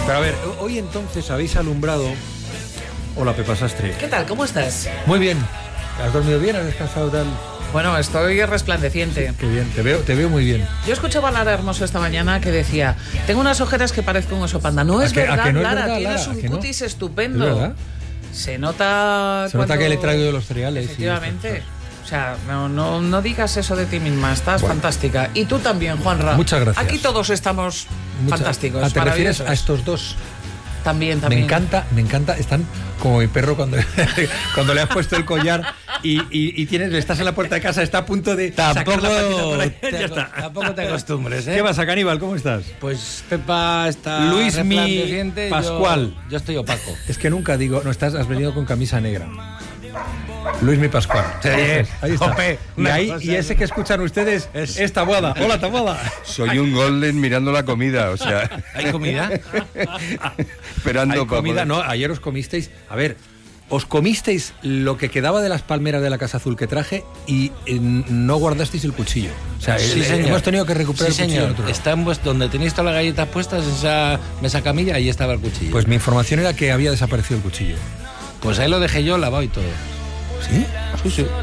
Pero a ver, hoy entonces habéis alumbrado... Hola, Pepa Sastre. ¿Qué tal? ¿Cómo estás? Muy bien. ¿Has dormido bien? ¿Has descansado tal? Bueno, estoy resplandeciente. Qué bien, te veo muy bien. Yo escuchaba a Lara Hermoso esta mañana que decía: tengo unas ojeras que parezco un oso panda. No es verdad, no es Lara, verdad, tienes un cutis estupendo. ¿Es verdad? Se nota que le traigo de los cereales. Efectivamente. O sea, no digas eso de ti misma, estás fantástica. Y tú también, Juanra. Muchas gracias. Aquí todos estamos fantásticos. ¿Te refieres a estos dos? También. Me encanta, están como mi perro cuando le has puesto el collar y estás en la puerta de casa, está a punto de sacar la patita por ahí. Ya está. Tampoco te acostumbres, ¿eh? ¿Qué pasa, Caníbal? ¿Cómo estás? Pues Pepa está Luis resplandeciente, Pascual. Yo estoy opaco. Es que nunca digo, has venido con camisa negra. Luis Mi Pascual. Sí, ahí está. Jope, y ese que escuchan ustedes es Taboada. Hola, Taboada. Soy un golden mirando la comida, o sea... ¿Hay comida? Esperando ¿Hay comida? No, ayer os comisteis... A ver, os comisteis lo que quedaba de las palmeras de la Casa Azul que traje y no guardasteis el cuchillo. O sea, hemos tenido que recuperar el cuchillo. Señor. Está donde tenéis todas las galletas puestas, en esa mesa camilla, ahí estaba el cuchillo. Pues mi información era que había desaparecido el cuchillo. Pues ahí lo dejé yo lavado y todo. ¿Sí? Sí. Que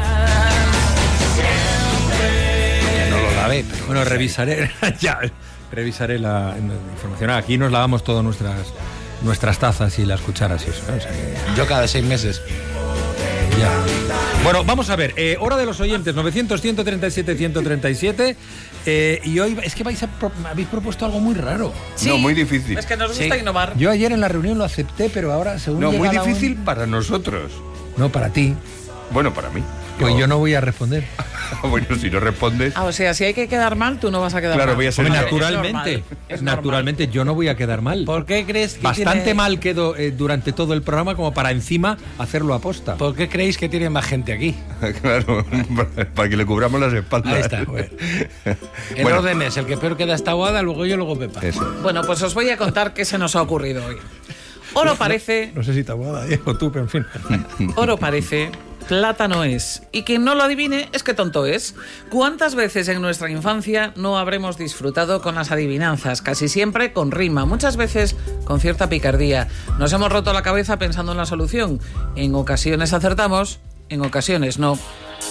no lo lavé, pero... Bueno, revisaré la información. Aquí nos lavamos todas nuestras tazas y las cucharas y eso, ¿no? O sea que... Yo cada 6 meses. Ya. Bueno, vamos a ver. Hora de los oyentes, 900-137-137. Y hoy es que habéis propuesto algo muy raro. Sí, no, muy difícil. Es que nos gusta innovar. Yo ayer en la reunión lo acepté, pero ahora según No, muy llega difícil para nosotros. No, para ti. Bueno, para mí. Pues yo no voy a responder. Bueno, si no respondes... O sea, si hay que quedar mal, tú no vas a quedar Claro, mal. voy a ser... Hombre, Es naturalmente normal. yo no voy a quedar mal. ¿Por qué crees que Bastante mal quedo durante todo el programa como para encima hacerlo aposta. ¿Por qué creéis que tiene más gente aquí? Claro, para que le cubramos las espaldas. Ahí está. Bueno. El orden es el que peor queda esta Taboada, luego yo, luego Pepa. Eso. Bueno, pues os voy a contar qué se nos ha ocurrido hoy. Oro parece... No sé si Taboada o tú, pero en fin. Oro parece... plátano es. Y quien no lo adivine es que tonto es. ¿Cuántas veces en nuestra infancia no habremos disfrutado con las adivinanzas? Casi siempre con rima, muchas veces con cierta picardía. Nos hemos roto la cabeza pensando en la solución. En ocasiones acertamos, en ocasiones no.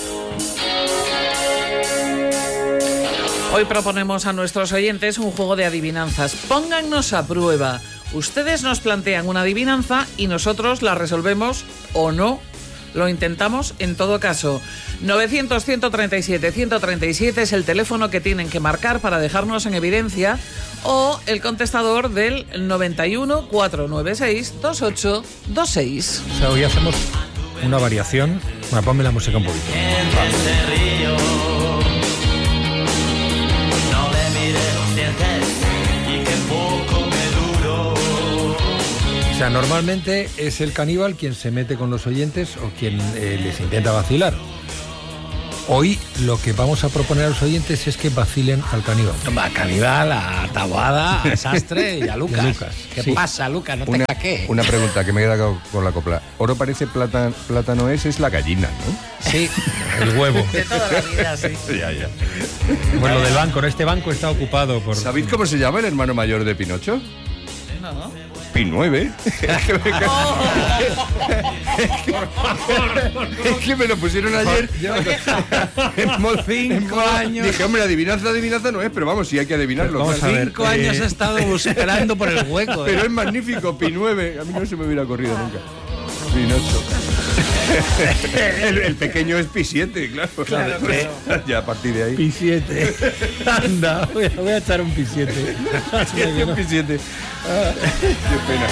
Hoy proponemos a nuestros oyentes un juego de adivinanzas. Póngannos a prueba. Ustedes nos plantean una adivinanza y nosotros la resolvemos o no. Lo intentamos en todo caso. 900-137-137 es el teléfono que tienen que marcar para dejarnos en evidencia, o el contestador del 91-496-2826. O sea, hoy hacemos una variación. Bueno, ponme la música un poquito. O sea, normalmente es el Caníbal quien se mete con los oyentes o quien les intenta vacilar. Hoy lo que vamos a proponer a los oyentes es que vacilen al Caníbal. A Caníbal, a Taboada, a Sastre y a Lucas. ¿Qué Sí. pasa, Lucas? No te caqué. Una pregunta que me he quedado con la copla. Oro parece plátano es la gallina, ¿no? Sí. El huevo. De toda la vida, sí. Ya. Bueno, lo del banco, ¿no? Este banco está ocupado por... ¿Sabéis cómo se llama el hermano mayor de Pinocho? No. Pi9. Es que me lo pusieron ayer. En 5 años. Dije, hombre, adivinanza no es, pero vamos, sí hay que adivinarlo. Vamos a ver. 5 años he estado buscando por el hueco. Pero es magnífico, Pi9. A mí no se me hubiera ocurrido nunca. Pinocho. El pequeño es Pi7, claro. Ya a partir de ahí. Pi7. Anda, voy a echar un Pi7. Un Pi7. Qué pena.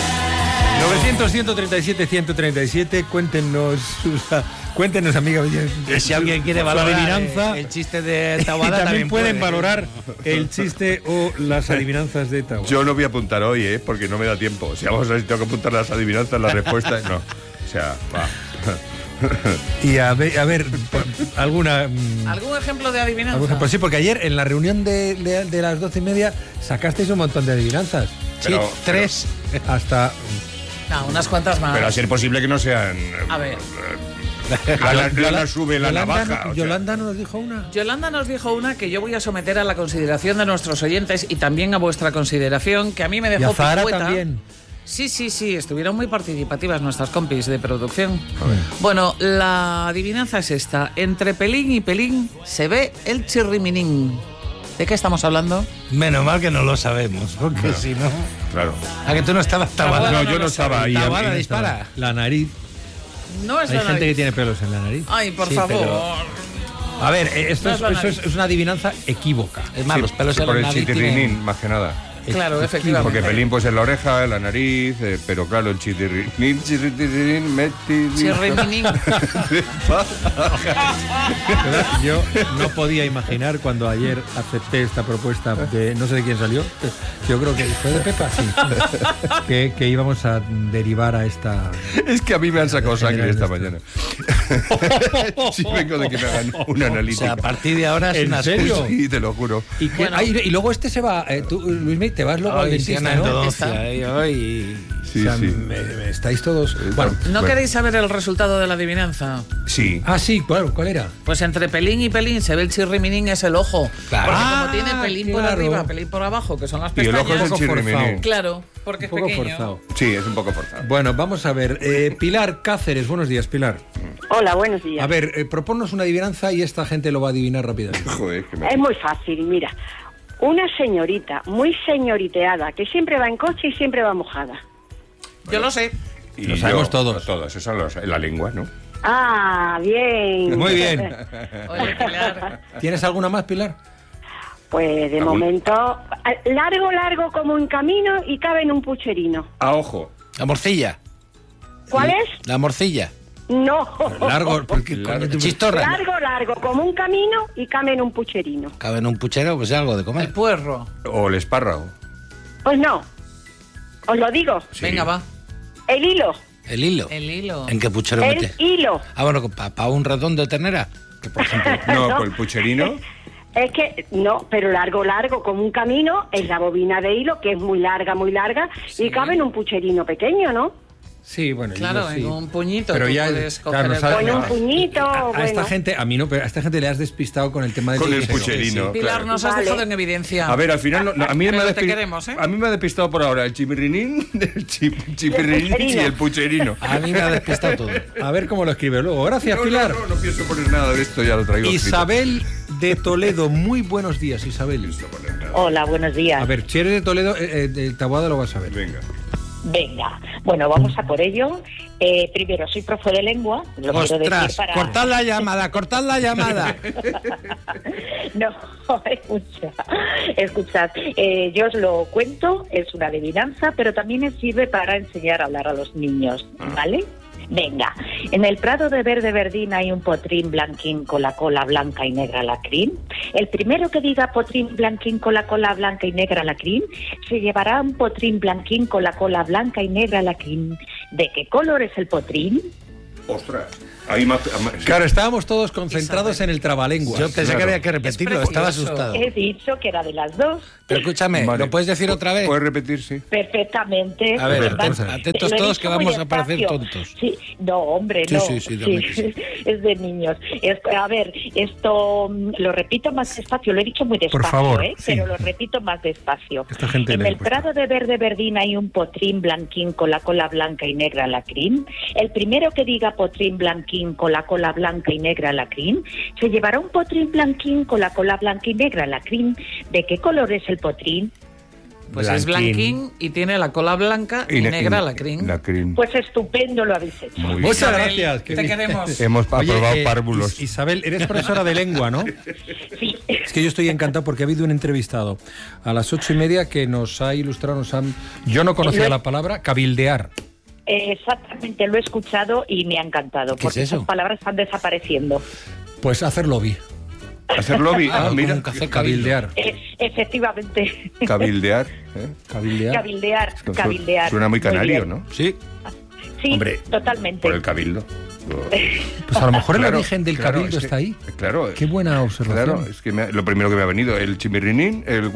900-137-137, cuéntenos, amiga. Si alguien quiere valorar adivinanza, el chiste de y Taboada, también pueden puede. valorar el chiste o las adivinanzas de Taboada. Yo no voy a apuntar hoy, porque no me da tiempo. O sea, vamos a ver si tengo que apuntar las adivinanzas, las respuestas. No. O sea, va. Y a ver alguna... ¿Algún ejemplo de adivinanza? Pues sí, porque ayer en la reunión de las 12:30 sacasteis un montón de adivinanzas. Pero, Sí, 3. Hasta... No, unas cuantas más. Pero a ser posible que no sean... A ver. Lana sube la navaja. Yolanda nos dijo una. Yolanda nos dijo una que yo voy a someter a la consideración de nuestros oyentes y también a vuestra consideración, que a mí me dejó Y a Zahara picueta. también. Sí, estuvieron muy participativas nuestras compis de producción. Bueno, la adivinanza es esta. Entre pelín y pelín se ve el chirriminín. ¿De qué estamos hablando? Menos mal que no lo sabemos, porque si no... Claro. ¿A que tú no estabas Taboada? No, yo no estaba ahí. Taboada, dispara. La nariz. No es Hay la gente nariz. que tiene pelos en la nariz. Ay, por Sí, favor. pero- A ver, esto No es la eso nariz. es una adivinanza equívoca. Es más, los pelos en por la el nariz chitirrinín, tienen- más que nada. Claro, efectivamente. Porque pelín pues en la oreja, en la nariz, pero claro, el chitirrinín, Chirriminín. Yo no podía imaginar cuando ayer acepté esta propuesta de no sé de quién salió. Yo creo que fue de Pepa, sí. que íbamos a derivar a esta. Es que a mí me han sacado sangre esta mañana. Sí, vengo de que me hagan una O analítica. sea, a partir de ahora es ¿En una serio? excusa. Sí, te lo juro. Y, y luego este se va. Tú, Luismi, te vas luego al Ay, dentista, tiene ¿no? endodoncia, y Sí, O sea, sí. me estáis todos. Bueno. ¿No queréis saber el resultado de la adivinanza? Sí. Ah, sí, claro, ¿cuál era? Pues entre pelín y pelín se ve el chirriminín, es el ojo. Claro. Porque Ah, como tiene pelín por claro. arriba, pelín por abajo, que son las Y el pestañas. ojo es el poco chirriminín. forzado. Claro, porque Un poco es pequeño. forzado. Sí, es un poco forzado. Bueno, vamos a ver. Pilar Cáceres, buenos días, Pilar. Hola, buenos días. A ver, proponnos una adivinanza y esta gente lo va a adivinar rápidamente. Joder, que me... Es muy fácil, mira. Una señorita muy señoriteada que siempre va en coche y siempre va mojada. Yo lo sé. Y Lo sabemos yo, todos. Todos, eso es la lengua, ¿no? Ah, bien. Muy bien. Oye, Pilar. ¿Tienes alguna más, Pilar? Pues de ¿Algún? momento, largo como un camino y cabe en un pucherino. A ojo. La morcilla. ¿Cuál es? La morcilla. No. Largo, porque Largo. Chistorra. Largo como un camino y cabe en un pucherino. Cabe en un puchero, pues es algo de El comer. puerro. O el espárrago. Pues no. Os lo digo. Sí. Venga, va. El hilo. El hilo. El hilo. ¿En qué puchero El mete? hilo. Ah, bueno, para un ratón de ternera. que, por ejemplo, No, No. con el pucherino. Es que, no, pero largo como un camino, es la bobina de hilo, que es muy larga, y cabe en un pucherino pequeño, ¿no? sí, bueno, Claro, sí. en un puñito Pero tú ya, puedes claro, coger no el sabes- O en un puño. puñito, A esta bueno. gente, a mí no, pero a esta gente le has despistado con el tema del Con el puchero. pucherino. Pilar, claro. nos has Vale. dejado en evidencia. A ver, al final, a mí Pero me ha te queremos, ¿eh? a mí me ha despistado por ahora el chipirrinín, el chipirrinín y pucherino. el pucherino. A mí me ha despistado todo. A ver cómo lo escribe luego. Gracias, Pilar. No pienso poner nada de esto, ya lo traigo escrito. Isabel de Toledo, muy buenos días, Isabel. Hola, buenos días. A ver, si eres de Toledo, de Taboada lo vas a ver. Venga. Venga, bueno, vamos a por ello. Primero, soy profe de lengua. Lo quiero decir ¡Ostras! para... ¡Cortad la llamada! ¡Cortad la llamada! No, escuchad. Yo os lo cuento, es una adivinanza, pero también sirve para enseñar a hablar a los niños, ¿vale? Venga, en el prado de verde verdín hay un potrín blanquín con la cola blanca y negra lacrín. El primero que diga potrín blanquín con la cola blanca y negra lacrín, se llevará un potrín blanquín con la cola blanca y negra lacrín. ¿De qué color es el potrín? Ostras. Ahí más, Claro, estábamos todos concentrados en el trabalenguas. Yo pensé que había que repetirlo, Es estaba precioso. asustado. He dicho que era de las dos. Pero escúchame, Vale. ¿lo puedes decir otra vez? ¿Puedes repetir, sí? Perfectamente. A ver, vamos a ver. atentos Lo he todos dicho que muy vamos a parecer despacio. tontos. Sí, no, hombre, Sí, no. sí, dame que sí. Es de niños. A ver, esto lo repito más despacio, lo he dicho muy despacio, favor, ¿eh? sí. Pero lo repito más despacio. Esta gente En le el cuesta. prado de verde verdín hay un potrín blanquín con la cola blanca y negra lacrín. El primero que diga potrín blanquín con la cola blanca y negra lacrín, se llevará un potrín blanquín con la cola blanca y negra lacrín. ¿De qué color es el potrín? Pues es blanquín y tiene la cola blanca y negra lacrín. Lacrín. Pues estupendo lo habéis hecho. Muy bien. Muchas Isabel, gracias. qué te bien. queremos. Hemos Oye, aprobado párvulos. Isabel, eres profesora de lengua, ¿no? Sí. Es que yo estoy encantado porque ha habido un entrevistado a las 8:30 que nos ha ilustrado, yo no conocía la palabra cabildear. Exactamente, lo he escuchado y me ha encantado, ¿Qué porque es eso? esas palabras están desapareciendo. Pues hacer lobby, Hacer lobby. Ah, mira. como un café cabildear. Efectivamente, Cabildear. ¿eh? Cabildear. cabildear. Suena muy canario, bien. ¿no? Sí. Sí, Hombre, totalmente. Por el cabildo. Pues a lo mejor el Claro, origen del claro, cabildo es que- está ahí. Claro. Qué buena observación. Claro, es que lo primero que me ha venido, el chimirrinín, el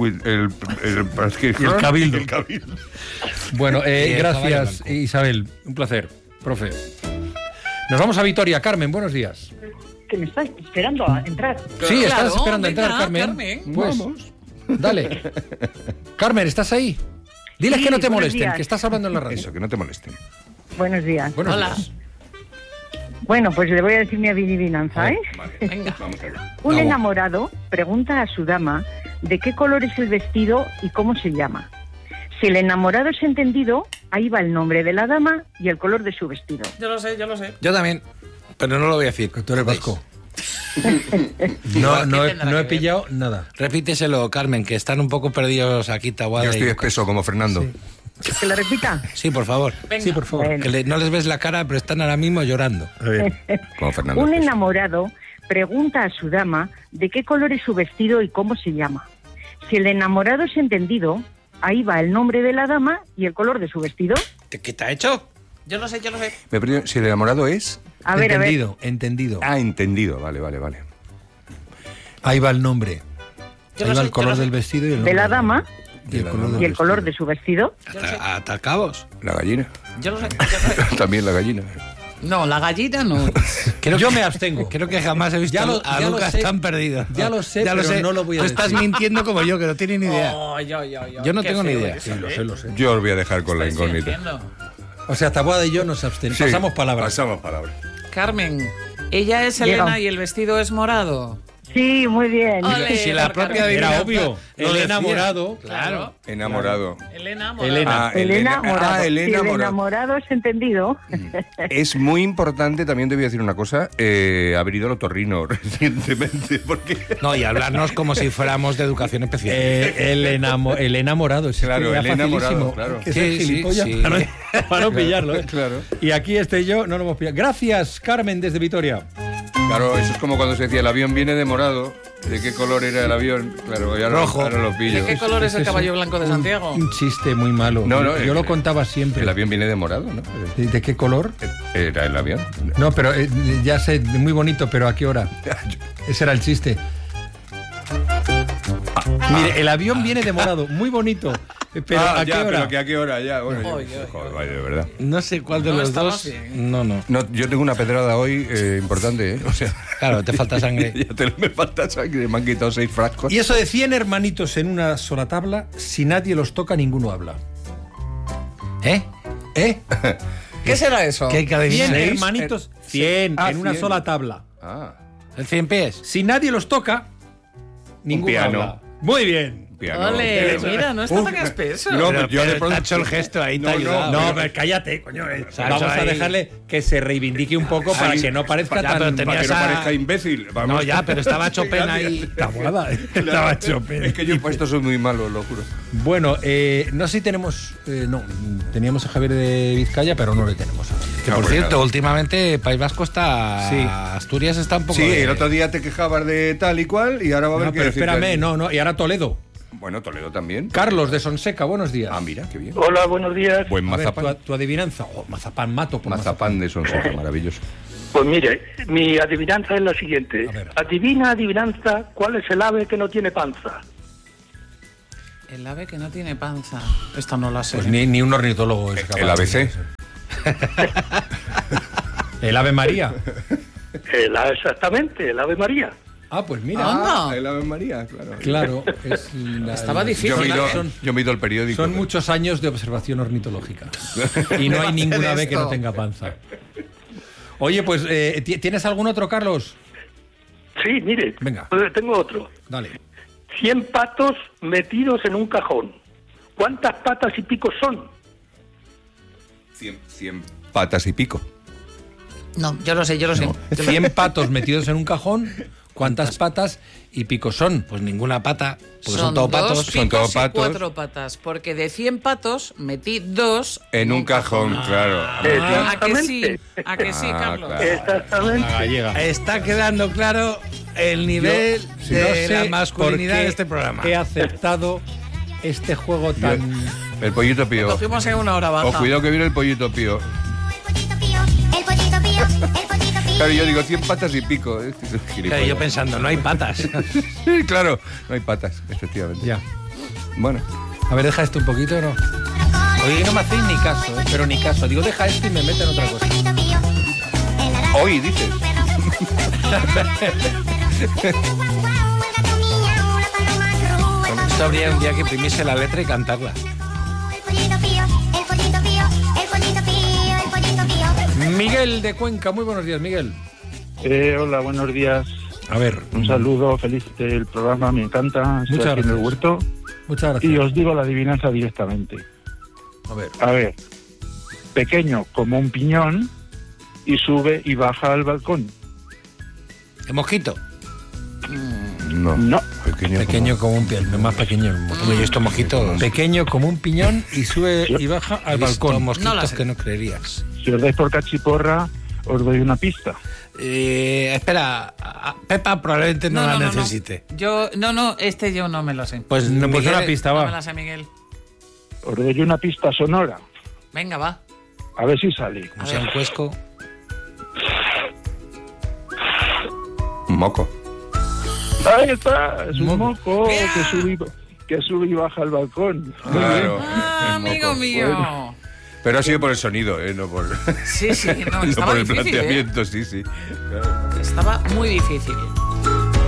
Y el cabildo. El cabildo. Bueno, Y el gracias caballo blanco. Isabel, un placer, profe. Nos vamos a Vitoria. Carmen, buenos días. Que me estáis esperando a entrar. Sí, estás Claro, esperando a venga, entrar, Carmen. Carmen. Pues, dale. Carmen, ¿estás ahí? Diles Sí, que no te buenos molesten, días. que estás hablando en la radio. Eso, que no te molesten. Buenos días. Buenos Hola. días. Bueno, pues le voy a decir mi adivinanza, ¿eh? Venga. Vamos allá. Un Vamos. enamorado pregunta a su dama de qué color es el vestido y cómo se llama. Si el enamorado es entendido, ahí va el nombre de la dama y el color de su vestido. Yo lo sé, yo lo sé. Yo también, pero no lo voy a decir. Que tú eres vasco. No ¿Qué tendrá he que ver? pillado nada. Repíteselo, Carmen, que están un poco perdidos aquí, Tahuada. Yo estoy y- espeso como Fernando. ¿Que lo repita? Sí, por favor. Venga. Sí, por favor. Bueno. Que no les ves la cara, pero están ahora mismo llorando. Como Fernando. Un espeso. enamorado pregunta a su dama de qué color es su vestido y cómo se llama. Si el enamorado es entendido, ahí va el nombre de la dama y el color de su vestido. ¿Qué te ha hecho? Yo lo sé, yo lo sé. Me he perdido. Si el enamorado es... A ver, Entendido. Ah, entendido. Vale. Ahí va el nombre. Yo Ahí lo va sé, el color yo lo del sé. vestido y el de nombre la del dama hombre. Y el color del y el color vestido. de su vestido. Yo lo sé. Atacabos. La gallina. Yo lo sé, yo lo sé. También la gallina. No, la gallina no. Yo me abstengo. Creo que jamás he visto Ya lo- a ya lo Lucas sé. tan perdido. Ya lo sé, pero no lo voy a Tú decir. estás mintiendo como yo, que no tienes ni idea. Oh, Yo no qué tengo ni feo idea. eres, Sí, ¿eh? lo sé. Yo os voy a dejar con la Estáis incógnita. fingiendo. O sea, Taboada y yo nos abstenemos. Sí, Pasamos palabras. Pasamos palabras. Carmen, ella es Llega. Elena y el vestido es morado. Sí, muy bien. Ole, Y si la por propia Carmen. Era adivinanza obvio. lo El decía. enamorado. Claro. Enamorado. Elena morado. Elena. Ah, Elena Morado. Ah, Si Elena el Morado. enamorado es entendido. Es muy importante, también te voy a decir una cosa, haber ido al otorrino recientemente, porque... No, y hablarnos como si fuéramos de educación especial. El enamorado. Es Claro, que el era enamorado, facilísimo. claro. Que Sí, ser sí, gilipollas sí. para no pillarlo. ¿eh? Claro. Y aquí yo no lo hemos pillado. Gracias, Carmen, desde Vitoria. Claro, eso es como cuando se decía el avión viene de morado. ¿De qué color era el avión? Claro, ya Rojo. ahora lo pillo. ¿De qué color es el caballo blanco de Santiago? Un chiste muy malo. No, no, Yo lo contaba siempre. El avión viene de morado, ¿no? ¿De qué color? Era el avión. No, pero ya sé, muy bonito, pero ¿a qué hora? Ese era el chiste. Mire, el avión viene de morado, muy bonito, pero ¿a qué hora? Pero que a qué hora ya. Bueno, Oye, oye. joder, vaya, de verdad. No sé cuál de No, los estamos dos. bien. No. No, yo tengo una pedrada hoy importante, ¿eh? O sea, Claro, te falta sangre. me falta sangre, me han quitado 6 frascos. Y eso de 100 hermanitos en una sola tabla, si nadie los toca, ninguno habla. ¿Eh? ¿Eh? ¿Qué será eso? ¿Qué hay que 100 adivinar? hermanitos, 100 Ah, en una 100. sola tabla. Ah, ¿El 100 pies? Si nadie los toca, ninguno piano. habla. Muy bien. piano. Ole, Pero- mira, no está tan espeso. No, Pero, pues yo de pero pronto... te ha hecho el gesto ahí, te ha No, ayudado. No, pero cállate, coño. sea, Vamos a ahí- dejarle que se reivindique un poco para Ahí- que no parezca Ya, pero tan... tenía Para que no esa- parezca imbécil. Vamos. No, ya, pero estaba Chopin ahí. Tabuada, estaba Chopin. Es que yo para esto soy muy malo, lo juro. Bueno, no sé si tenemos... no, teníamos a Javier de Vizcaya, pero no le tenemos ahora. Que No, por pues cierto, nada. últimamente País Vasco está. Sí. Asturias está un poco. Sí, de- el otro día te quejabas de tal y cual y ahora va a haber No, que pero decir espérame, que- no, y ahora Toledo. Bueno, Toledo también. Carlos de Sonseca, buenos días. Ah, mira, qué bien. Hola, buenos días. Buen A ver, mazapán. tu adivinanza. Oh, mazapán, mato por Mazapán de Sonseca, maravilloso. Pues mire, mi adivinanza es la siguiente. A ver. Adivina, adivinanza, ¿cuál es el ave que no tiene panza? El ave que no tiene panza. Esta no la sé. Pues ni un ornitólogo es capaz El de ABC. decir eso. El Ave María. Exactamente, el ave María. Ah, pues mira. Anda. El Ave María, claro. Claro, es Estaba difícil. Yo mido el periódico. Son muchos años de observación ornitológica. Y no hay ningún ave que no tenga panza. Oye, pues, ¿tienes algún otro, Carlos? Sí, mire, Venga. tengo otro. Dale. 100 patos metidos en un cajón. ¿Cuántas patas y picos son? 100 patas y pico. No, yo lo sé, yo lo sé. 100 patos metidos en un cajón. ¿Cuántas patas y picos son? Pues ninguna pata, porque Son son todos patos. dos son picos todos y patos. 4 patas. Porque de 100 patos metí 2 En un cajón, claro. ¿A que sí? Exactamente. ¿A que sí, Ah, Carlos? claro. Exactamente. Gallega. Está quedando claro el nivel de la masculinidad por qué de este programa. he aceptado este juego tan... El pollito pío. Cogimos en una hora baja. Oh, cuidado que viene el pollito pío. El pollito pío, el pollito pío. Claro, yo digo 100 patas y pico. Claro, yo pensando, no hay patas. Sí, claro, no hay patas, efectivamente. Ya. Bueno, A ver, deja esto un poquito, ¿no? Oye, no me hacéis ni caso, ¿eh? Pero ni caso. Digo, deja esto y me meten otra cosa. El pollito pío. En la Hoy, dices. Esto habría un día que imprimirse la letra y cantarla. Miguel de Cuenca, muy buenos días, Miguel. Hola, buenos días. A ver. Un saludo, feliz el programa, me encanta. Estoy Muchas aquí en el gracias. huerto. Muchas gracias. Y os digo la adivinanza directamente. A ver. Pequeño como un piñón y sube y baja al balcón. ¿El mosquito? No. Pequeño como un piñón, más pequeño. Uy, estos mosquitos. Pequeño como un piñón y sube y baja al balcón. Mosquitos que no creerías. Si os dais por cachiporra, os doy una pista. Espera, Pepa probablemente no la necesite. Yo no me lo sé. Pues No, pues Miguel, una pista, No me va. la sé, Miguel. Os doy una pista sonora. Venga, va. A ver si sale. Como sea un cuesco. Un moco. Ahí está, es un moco que sube y baja al balcón. Claro. Ah, amigo mío. Bueno. Pero ha sido por el sonido, no por, Sí, no, no estaba por el difícil, planteamiento, sí. Estaba muy difícil.